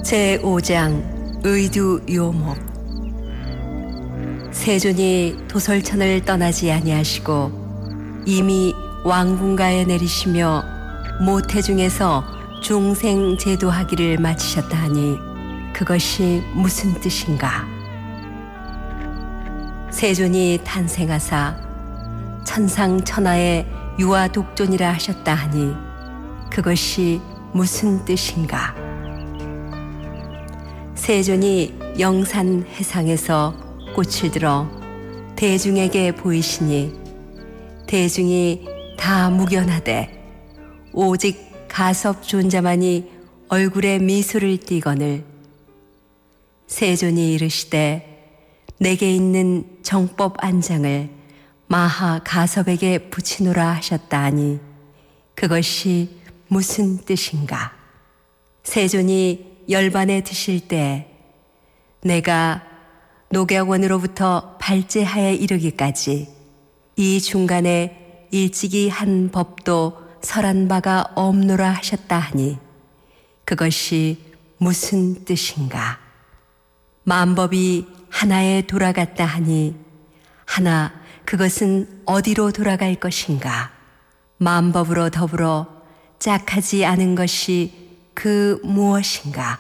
제5장 의두요목. 세존이 도솔천을 떠나지 아니하시고 이미 왕궁가에 내리시며 모태중에서 중생 제도하기를 마치셨다 하니 그것이 무슨 뜻인가? 세존이 탄생하사 천상천하의 유아독존이라 하셨다 하니 그것이 무슨 뜻인가? 세존이 영산해상에서 꽃을 들어 대중에게 보이시니 대중이 다 묵연하되 오직 가섭존자만이 얼굴에 미소를 띠거늘 세존이 이르시되 내게 있는 정법 안장을 마하 가섭에게 붙이노라 하셨다 하니 그것이 무슨 뜻인가? 세존이 열반에 드실 때 내가 녹약원으로부터 발제하에 이르기까지 이 중간에 일찍이 한 법도 설한 바가 없노라 하셨다 하니 그것이 무슨 뜻인가? 만법이 하나에 돌아갔다 하니 하나 그것은 어디로 돌아갈 것인가? 만법으로 더불어 짝하지 않은 것이 그 무엇인가?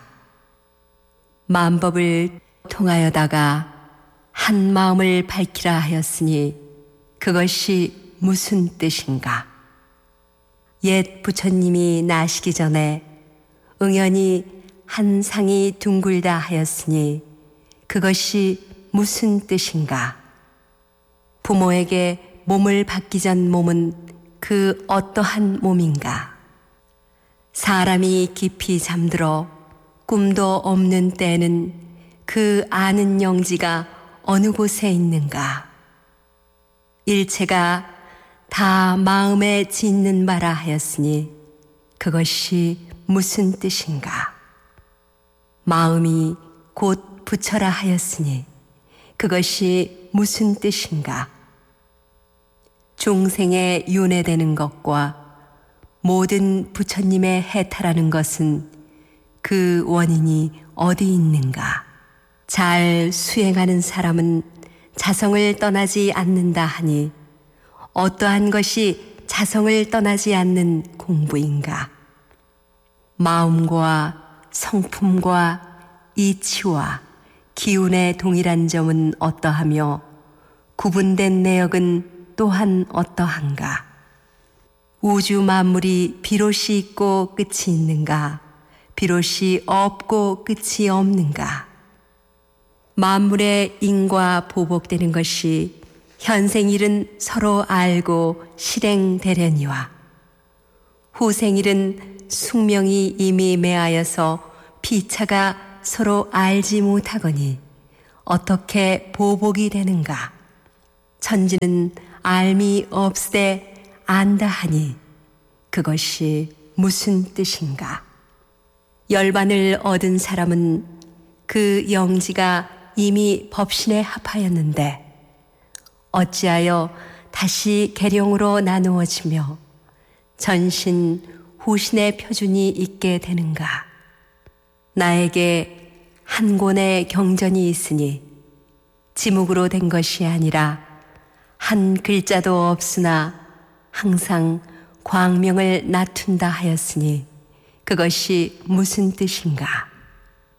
만법을 통하여다가 한 마음을 밝히라 하였으니 그것이 무슨 뜻인가? 옛 부처님이 나시기 전에 응연히 한 상이 둥글다 하였으니 그것이 무슨 뜻인가? 부모에게 몸을 받기 전 몸은 그 어떠한 몸인가? 사람이 깊이 잠들어 꿈도 없는 때는 그 아는 영지가 어느 곳에 있는가? 일체가 다 마음에 짓는 바라 하였으니 그것이 무슨 뜻인가? 마음이 곧 부처라 하였으니 그것이 무슨 뜻인가? 중생의 윤회되는 것과 모든 부처님의 해탈하는 것은 그 원인이 어디 있는가? 잘 수행하는 사람은 자성을 떠나지 않는다 하니 어떠한 것이 자성을 떠나지 않는 공부인가? 마음과 성품과 이치와 기운의 동일한 점은 어떠하며 구분된 내역은 또한 어떠한가? 우주 만물이 비롯이 있고 끝이 있는가? 비롯이 없고 끝이 없는가? 만물의 인과 보복되는 것이 현생일은 서로 알고 실행되려니와 후생일은 숙명이 이미 매하여서 피차가 서로 알지 못하거니 어떻게 보복이 되는가? 천지는 알미 없으되 안다 하니 그것이 무슨 뜻인가? 열반을 얻은 사람은 그 영지가 이미 법신에 합하였는데 어찌하여 다시 계룡으로 나누어지며 전신 후신의 표준이 있게 되는가? 나에게 한 권의 경전이 있으니 지묵으로 된 것이 아니라 한 글자도 없으나 항상 광명을 나툰다 하였으니 그것이 무슨 뜻인가?